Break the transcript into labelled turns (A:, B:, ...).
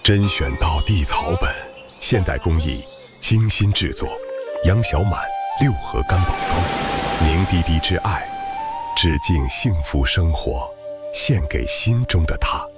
A: 甄选到地草本，现代工艺精心制作，杨小满6盒干宝膏，凝滴滴之爱，致敬幸福生活，献给心中的他。